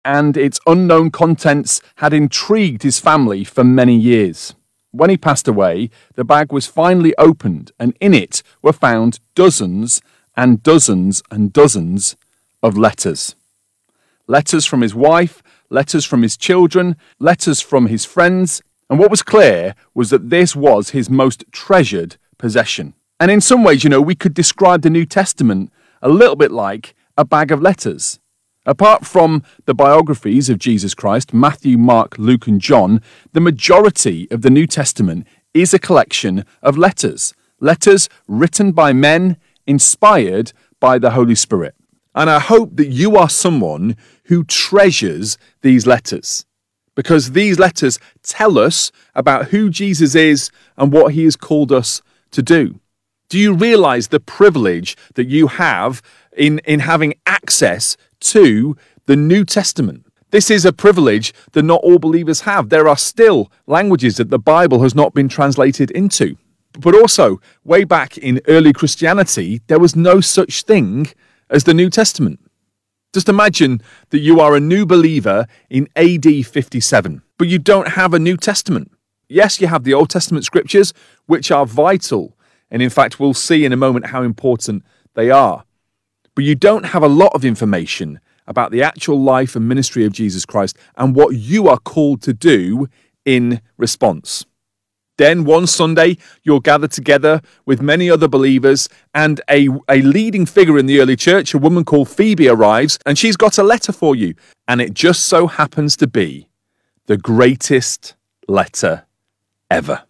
and its unknown contents had intrigued his family for many years. When he passed away, the bag was finally opened, and in it were found dozens and dozens and dozens of letters. Letters from his wife, letters from his children, letters from his friends, and what was clear was that this was his most treasured possession. And in some ways, we could describe the New Testament a little bit like a bag of letters. Apart from the biographies of Jesus Christ, Matthew, Mark, Luke, and John, the majority of the New Testament is a collection of letters. Letters written by men, inspired by the Holy Spirit. And I hope that you are someone who treasures these letters, because these letters tell us about who Jesus is and what he has called us to do. Do you realize the privilege that you have in having access to the New Testament? This is a privilege that not all believers have. There are still languages that the Bible has not been translated into. But also, way back in early Christianity, there was no such thing as the New Testament. Just imagine that you are a new believer in AD 57, but you don't have a New Testament. Yes, you have the Old Testament scriptures, which are vital, and in fact, we'll see in a moment how important they are. But you don't have a lot of information about the actual life and ministry of Jesus Christ and what you are called to do in response. Then one Sunday, you'll gather together with many other believers, and a leading figure in the early church, a woman called Phoebe, arrives, and she's got a letter for you. And it just so happens to be the greatest letter ever.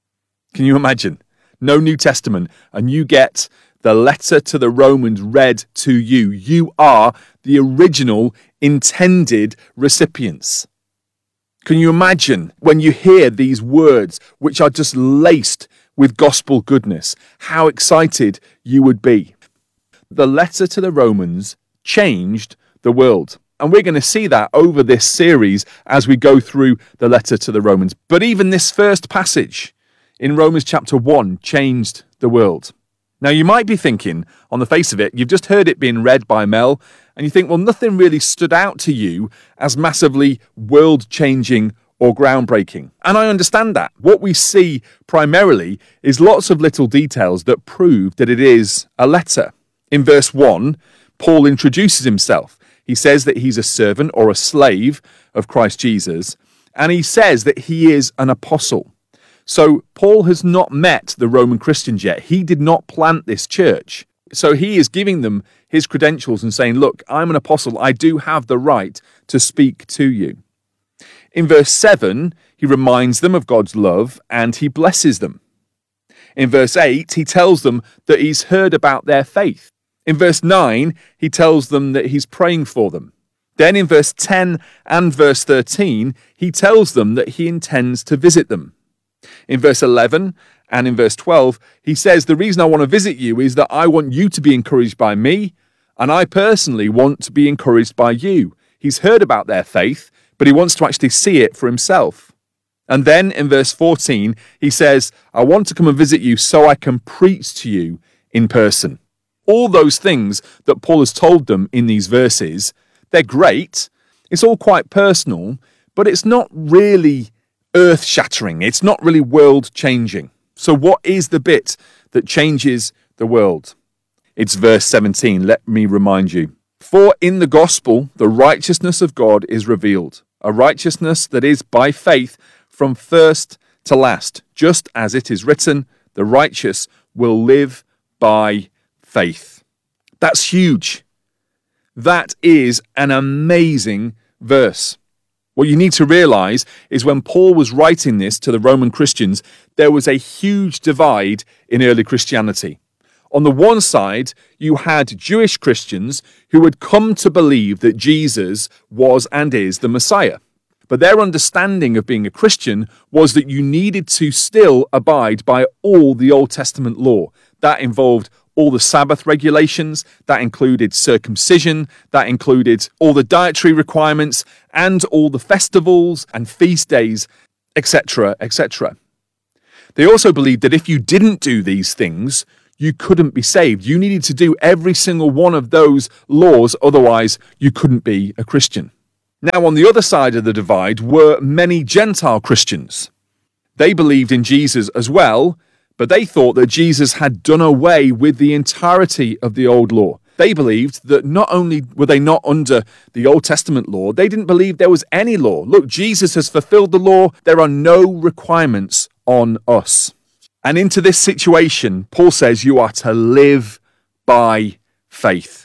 Can you imagine? No New Testament, and you get the letter to the Romans read to you. You are the original intended recipients. Can you imagine when you hear these words, which are just laced with gospel goodness, how excited you would be? The letter to the Romans changed the world. And we're going to see that over this series as we go through the letter to the Romans. But even this first passage in Romans chapter 1 changed the world. Now, you might be thinking, on the face of it, you've just heard it being read by Mel, and you think, well, nothing really stood out to you as massively world-changing or groundbreaking. And I understand that. What we see primarily is lots of little details that prove that it is a letter. In verse 1, Paul introduces himself. He says that he's a servant or a slave of Christ Jesus, and he says that he is an apostle. So Paul has not met the Roman Christians yet. He did not plant this church. So he is giving them his credentials and saying, look, I'm an apostle. I do have the right to speak to you. In verse 7, he reminds them of God's love and he blesses them. In verse 8, he tells them that he's heard about their faith. In verse 9, he tells them that he's praying for them. Then in verse 10 and verse 13, he tells them that he intends to visit them. In verse 11 and in verse 12, he says, the reason I want to visit you is that I want you to be encouraged by me, and I personally want to be encouraged by you. He's heard about their faith, but he wants to actually see it for himself. And then in verse 14, he says, I want to come and visit you so I can preach to you in person. All those things that Paul has told them in these verses, they're great. It's all quite personal, but it's not really earth-shattering. It's not really world-changing. So what is the bit that changes the world? It's verse 17. Let me remind you. For in the gospel, the righteousness of God is revealed, a righteousness that is by faith from first to last. Just as it is written, the righteous will live by faith. That's huge. That is an amazing verse. What you need to realize is when Paul was writing this to the Roman Christians, there was a huge divide in early Christianity. On the one side, you had Jewish Christians who had come to believe that Jesus was and is the Messiah. But their understanding of being a Christian was that you needed to still abide by all the Old Testament law. That involved all the Sabbath regulations, that included circumcision, that included all the dietary requirements, and all the festivals and feast days, etc., etc. They also believed that if you didn't do these things, you couldn't be saved. You needed to do every single one of those laws, otherwise you couldn't be a Christian. Now, on the other side of the divide were many Gentile Christians. They believed in Jesus as well, but they thought that Jesus had done away with the entirety of the old law. They believed that not only were they not under the Old Testament law, they didn't believe there was any law. Look, Jesus has fulfilled the law. There are no requirements on us. And into this situation, Paul says you are to live by faith.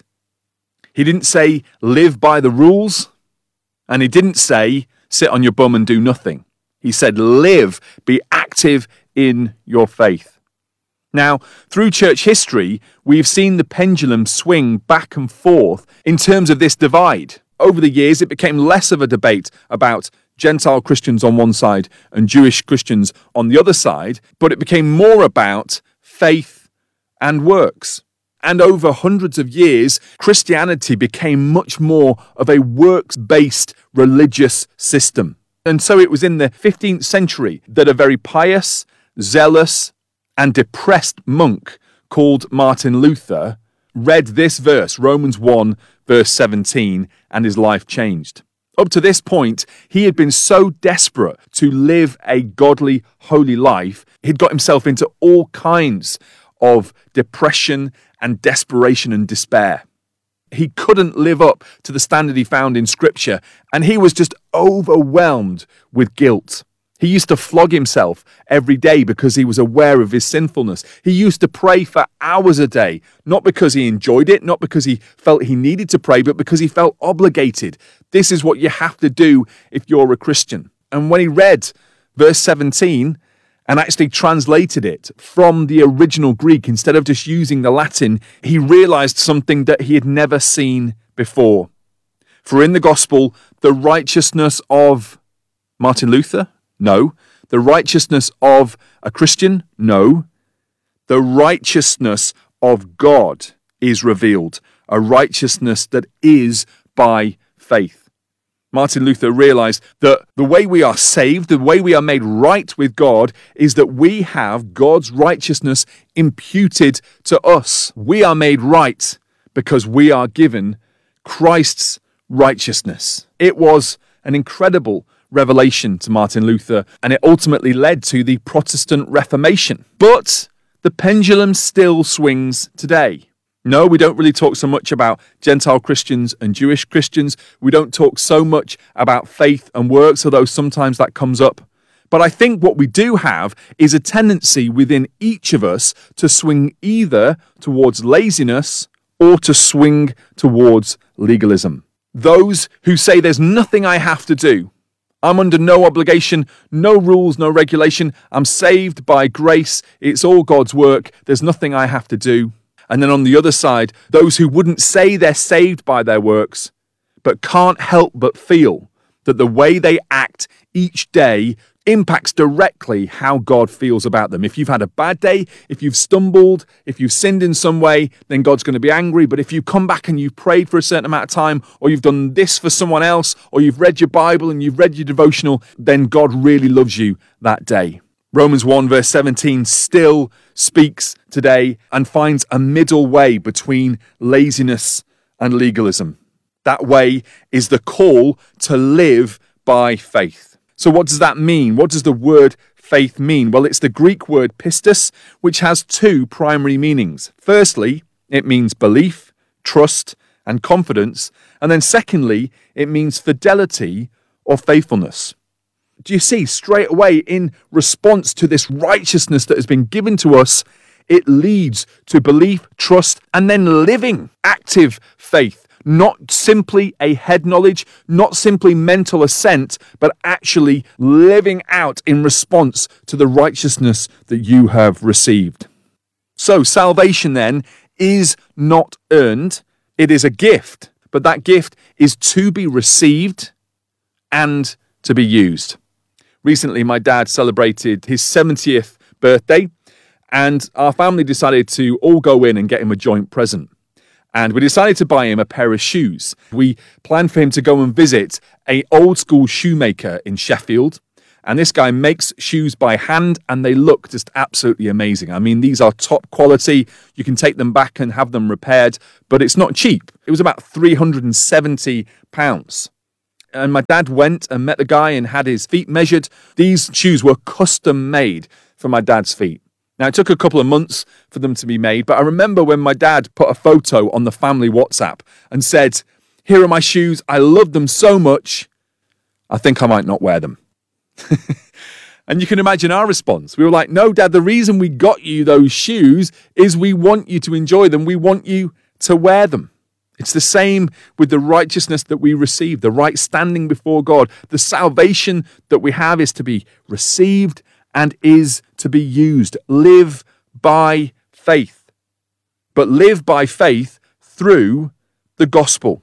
He didn't say live by the rules, and he didn't say sit on your bum and do nothing. He said live, be active in your faith. Now, through church history, we've seen the pendulum swing back and forth in terms of this divide. Over the years, it became less of a debate about Gentile Christians on one side and Jewish Christians on the other side, but it became more about faith and works. And over hundreds of years, Christianity became much more of a works-based religious system. And so it was in the 15th century that a very pious, zealous, and depressed monk called Martin Luther read this verse, Romans 1, verse 17, and his life changed. Up to this point, he had been so desperate to live a godly, holy life, he'd got himself into all kinds of depression and desperation and despair. He couldn't live up to the standard he found in Scripture, and he was just overwhelmed with guilt. He used to flog himself every day because he was aware of his sinfulness. He used to pray for hours a day, not because he enjoyed it, not because he felt he needed to pray, but because he felt obligated. This is what you have to do if you're a Christian. And when he read verse 17 and actually translated it from the original Greek instead of just using the Latin, he realized something that he had never seen before. For in the gospel, the righteousness of Martin Luther? No. The righteousness of a Christian? No. The righteousness of God is revealed, a righteousness that is by faith. Martin Luther realized that the way we are saved, the way we are made right with God, is that we have God's righteousness imputed to us. We are made right because we are given Christ's righteousness. It was an incredible revelation to Martin Luther, and it ultimately led to the Protestant Reformation. But the pendulum still swings today. No, we don't really talk so much about Gentile Christians and Jewish Christians. We don't talk so much about faith and works, although sometimes that comes up. But I think what we do have is a tendency within each of us to swing either towards laziness or to swing towards legalism. Those who say there's nothing I have to do. I'm under no obligation, no rules, no regulation. I'm saved by grace. It's all God's work. There's nothing I have to do. And then on the other side, those who wouldn't say they're saved by their works, but can't help but feel that the way they act each day impacts directly how God feels about them. If you've had a bad day, if you've stumbled, if you've sinned in some way, then God's going to be angry. But if you come back and you've prayed for a certain amount of time, or you've done this for someone else, or you've read your Bible and you've read your devotional, then God really loves you that day. Romans 1 verse 17 still speaks today and finds a middle way between laziness and legalism. That way is the call to live by faith. So what does that mean? What does the word faith mean? Well, it's the Greek word pistis, which has two primary meanings. Firstly, it means belief, trust, and confidence. And then secondly, it means fidelity or faithfulness. Do you see, straight away in response to this righteousness that has been given to us, it leads to belief, trust, and then living active faith. Not simply a head knowledge, not simply mental assent, but actually living out in response to the righteousness that you have received. So salvation then is not earned. It is a gift, but that gift is to be received and to be used. Recently, my dad celebrated his 70th birthday, and our family decided to all go in and get him a joint present. And we decided to buy him a pair of shoes. We planned for him to go and visit an old school shoemaker in Sheffield. And this guy makes shoes by hand, and they look just absolutely amazing. I mean, these are top quality. You can take them back and have them repaired, but it's not cheap. It was about £370. And my dad went and met the guy and had his feet measured. These shoes were custom made for my dad's feet. Now, it took a couple of months for them to be made, but I remember when my dad put a photo on the family WhatsApp and said, "Here are my shoes. I love them so much. I think I might not wear them." And you can imagine our response. We were like, "No, Dad, the reason we got you those shoes is we want you to enjoy them. We want you to wear them." It's the same with the righteousness that we receive, the right standing before God. The salvation that we have is to be received and is to be used. Live by faith. But live by faith through the gospel.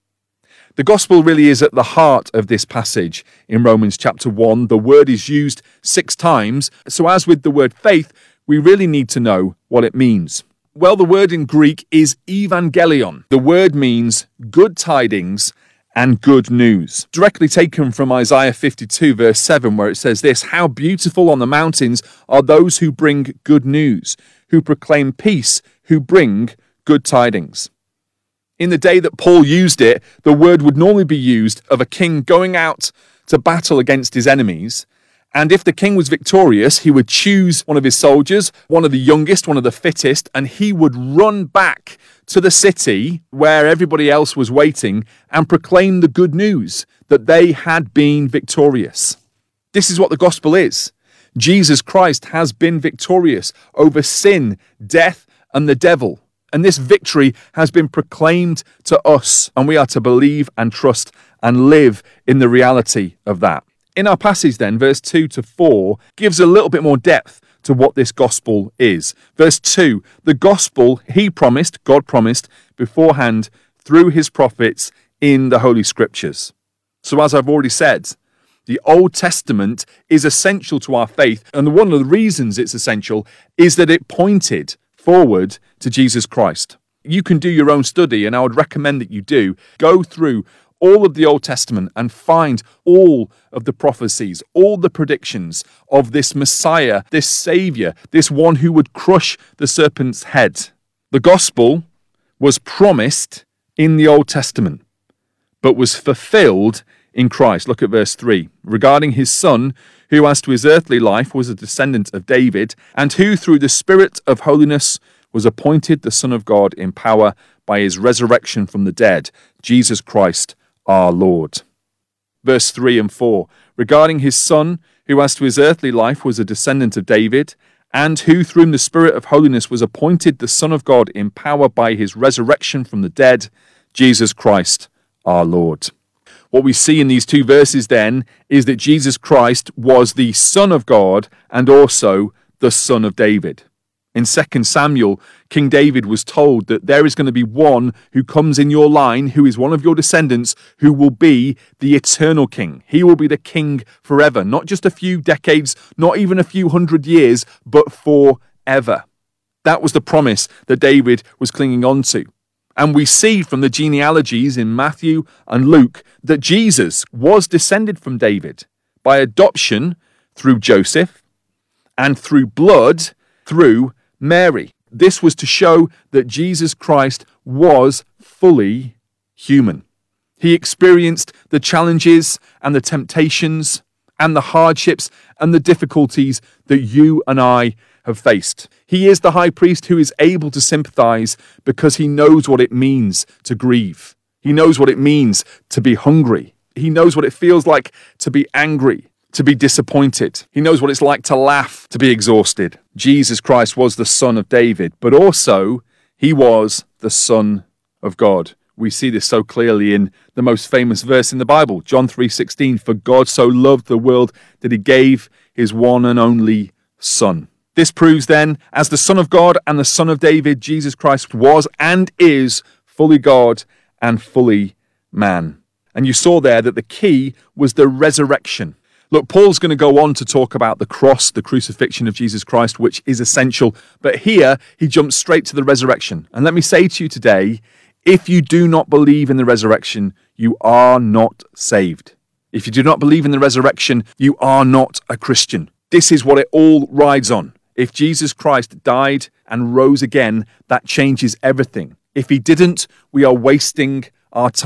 The gospel really is at the heart of this passage in Romans chapter 1. The word is used 6 times. So as with the word faith, we really need to know what it means. Well, the word in Greek is evangelion. The word means good tidings and good news. Directly taken from Isaiah 52 verse 7, where it says this, "How beautiful on the mountains are those who bring good news, who proclaim peace, who bring good tidings." In the day that Paul used it, the word would normally be used of a king going out to battle against his enemies. And if the king was victorious, he would choose one of his soldiers, one of the youngest, one of the fittest, and he would run back to the city where everybody else was waiting and proclaim the good news that they had been victorious. This is what the gospel is. Jesus Christ has been victorious over sin, death, and the devil. And this victory has been proclaimed to us, and we are to believe and trust and live in the reality of that. In our passage then, verse 2 to 4 gives a little bit more depth to what this gospel is. Verse 2, the gospel God promised beforehand through his prophets in the Holy Scriptures. So as I've already said, the Old Testament is essential to our faith, and one of the reasons it's essential is that it pointed forward to Jesus Christ. You can do your own study, and I would recommend that you do. Go through all of the Old Testament and find all of the prophecies, all the predictions of this Messiah, this Savior, this one who would crush the serpent's head. The gospel was promised in the Old Testament, but was fulfilled in Christ. Look at verse 3. Regarding his Son, who as to his earthly life was a descendant of David, and who through the Spirit of holiness was appointed the Son of God in power by his resurrection from the dead, Jesus Christ our Lord. Verse 3 and 4. Regarding his Son, who as to his earthly life was a descendant of David, and who through the Spirit of holiness was appointed the Son of God in power by his resurrection from the dead, Jesus Christ our Lord. What we see in these 2 verses then is that Jesus Christ was the Son of God and also the Son of David. In 2 Samuel, King David was told that there is going to be one who comes in your line, who is one of your descendants, who will be the eternal king. He will be the king forever, not just a few decades, not even a few hundred years, but forever. That was the promise that David was clinging on to. And we see from the genealogies in Matthew and Luke that Jesus was descended from David by adoption through Joseph and through blood through Mary. This was to show that Jesus Christ was fully human. He experienced the challenges and the temptations and the hardships and the difficulties that you and I have faced. He is the high priest who is able to sympathize because he knows what it means to grieve. He knows what it means to be hungry. He knows what it feels like to be angry, to be disappointed. He knows what it's like to laugh, to be exhausted. Jesus Christ was the Son of David, but also he was the Son of God. We see this so clearly in the most famous verse in the Bible, John 3:16, "For God so loved the world that he gave his one and only Son." This proves then, as the Son of God and the Son of David, Jesus Christ was and is fully God and fully man. And you saw there that the key was the resurrection. Look, Paul's going to go on to talk about the cross, the crucifixion of Jesus Christ, which is essential. But here, he jumps straight to the resurrection. And let me say to you today, if you do not believe in the resurrection, you are not saved. If you do not believe in the resurrection, you are not a Christian. This is what it all rides on. If Jesus Christ died and rose again, that changes everything. If he didn't, we are wasting our time.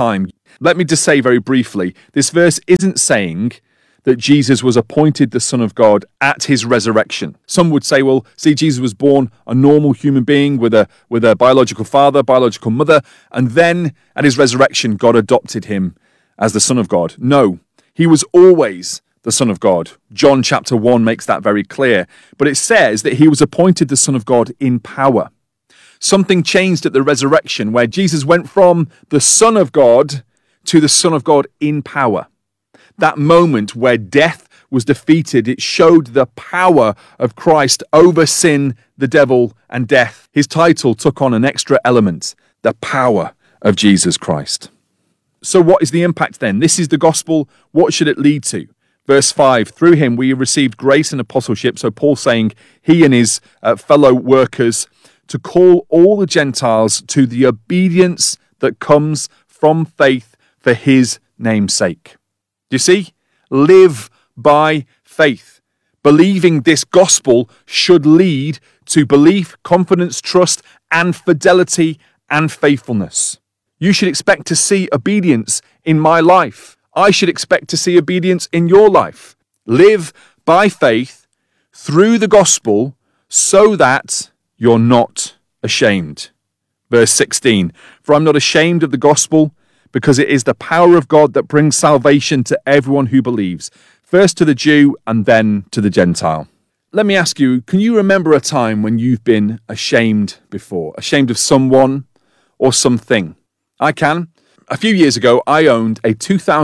Let me just say very briefly, this verse isn't saying that Jesus was appointed the Son of God at his resurrection. Some would say, well, see, Jesus was born a normal human being with a biological father, biological mother, and then at his resurrection, God adopted him as the Son of God. No, he was always the Son of God. John chapter 1 makes that very clear. But it says that he was appointed the Son of God in power. Something changed at the resurrection where Jesus went from the Son of God to the Son of God in power. That moment where death was defeated, it showed the power of Christ over sin, the devil, and death. His title took on an extra element, the power of Jesus Christ. So what is the impact then? This is the gospel. What should it lead to? Verse 5, through him we received grace and apostleship. So Paul saying he and his fellow workers to call all the Gentiles to the obedience that comes from faith for his name's sake. Do you see? Live by faith. Believing this gospel should lead to belief, confidence, trust, and fidelity and faithfulness. You should expect to see obedience in my life. I should expect to see obedience in your life. Live by faith through the gospel so that you're not ashamed. Verse 16, for I'm not ashamed of the gospel, because it is the power of God that brings salvation to everyone who believes, first to the Jew and then to the Gentile. Let me ask you, can you remember a time when you've been ashamed before? Ashamed of someone or something? I can. A few years ago, I owned a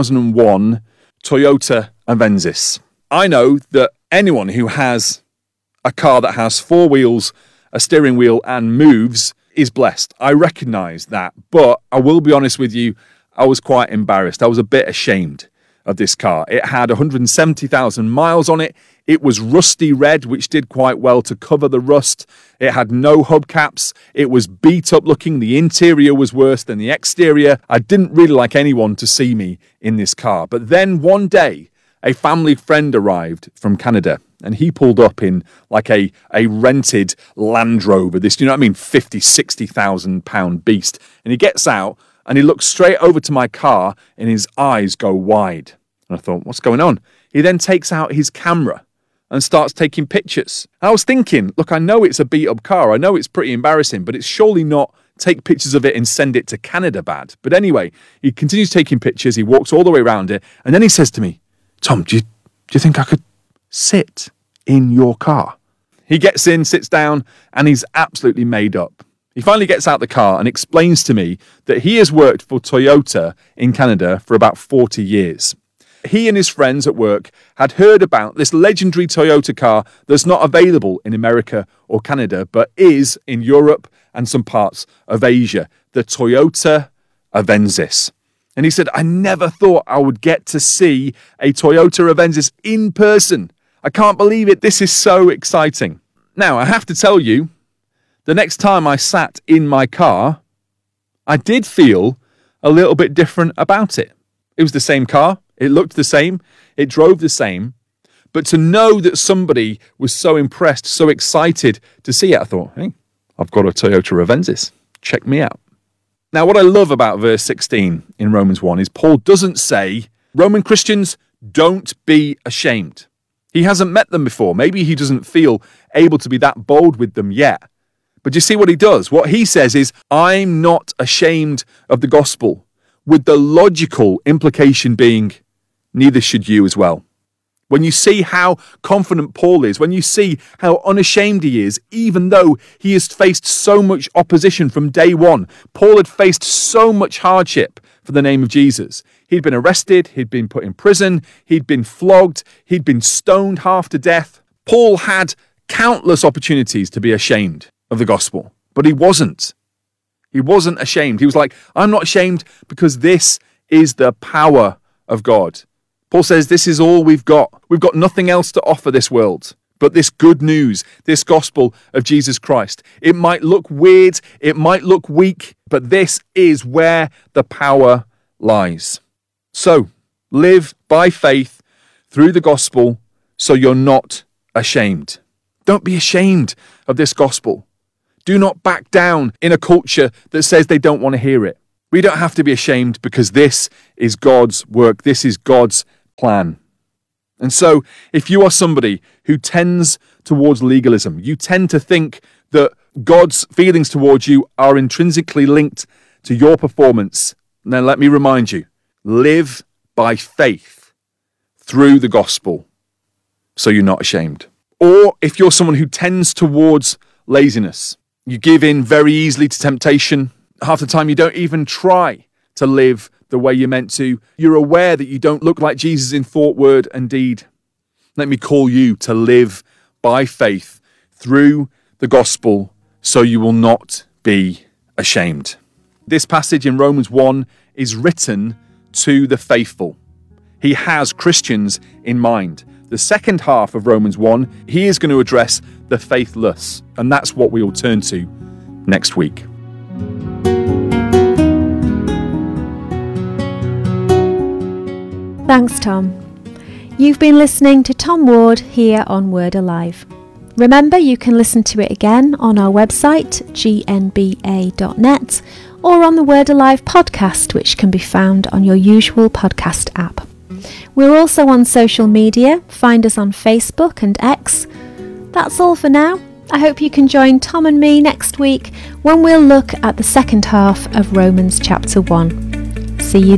2001 Toyota Avensis. I know that anyone who has a car that has four wheels, a steering wheel, and moves is blessed. I recognise that, but I will be honest with you, I was quite embarrassed. I was a bit ashamed of this car. It had 170,000 miles on it. It was rusty red, which did quite well to cover the rust. It had no hubcaps. It was beat up looking. The interior was worse than the exterior. I didn't really like anyone to see me in this car. But then one day, a family friend arrived from Canada, and he pulled up in like a rented Land Rover, this, you know what I mean, 50, 60,000 pound beast. And he gets out and he looks straight over to my car and his eyes go wide. And I thought, what's going on? He then takes out his camera and starts taking pictures. And I was thinking, look, I know it's a beat up car. I know it's pretty embarrassing, but it's surely not take pictures of it and send it to Canada bad. But anyway, he continues taking pictures. He walks all the way around it. And then he says to me, Tom, do you think I could sit in your car? He gets in, sits down, and he's absolutely made up. He finally gets out the car and explains to me that he has worked for Toyota in Canada for about 40 years. He and his friends at work had heard about this legendary Toyota car that's not available in America or Canada, but is in Europe and some parts of Asia, the Toyota Avensis. And he said, I never thought I would get to see a Toyota Avensis in person. I can't believe it. This is so exciting. Now, I have to tell you, the next time I sat in my car, I did feel a little bit different about it. It was the same car. It looked the same. It drove the same. But to know that somebody was so impressed, so excited to see it, I thought, hey, I've got a Toyota Avensis. Check me out. Now, what I love about verse 16 in Romans 1 is Paul doesn't say, Roman Christians, don't be ashamed. He hasn't met them before. Maybe he doesn't feel able to be that bold with them yet. But you see what he does? What he says is, I'm not ashamed of the gospel, with the logical implication being, neither should you as well. When you see how confident Paul is, when you see how unashamed he is, even though he has faced so much opposition from day one, Paul had faced so much hardship for the name of Jesus. He'd been arrested, he'd been put in prison, he'd been flogged, he'd been stoned half to death. Paul had countless opportunities to be ashamed of the gospel, but he wasn't. He wasn't ashamed. He was like, I'm not ashamed because this is the power of God. Paul says this is all we've got. We've got nothing else to offer this world but this good news, this gospel of Jesus Christ. It might look weird, it might look weak, but this is where the power lies. So, live by faith through the gospel so you're not ashamed. Don't be ashamed of this gospel. Do not back down in a culture that says they don't want to hear it. We don't have to be ashamed because this is God's work. This is God's plan. And so if you are somebody who tends towards legalism, you tend to think that God's feelings towards you are intrinsically linked to your performance, then let me remind you, live by faith through the gospel so you're not ashamed. Or if you're someone who tends towards laziness, you give in very easily to temptation. Half the time you don't even try to live the way you're meant to. You're aware that you don't look like Jesus in thought, word, and deed. Let me call you to live by faith through the gospel so you will not be ashamed. This passage in Romans 1 is written to the faithful. He has Christians in mind. The second half of Romans 1, he is going to address the faithless, and that's what we will turn to next week. Thanks, Tom. You've been listening to Tom Ward here on Word Alive. Remember, you can listen to it again on our website, gnba.net, or on the Word Alive podcast, which can be found on your usual podcast app. We're also on social media. Find us on Facebook and X. That's all for now. I hope you can join Tom and me next week when we'll look at the second half of Romans chapter 1.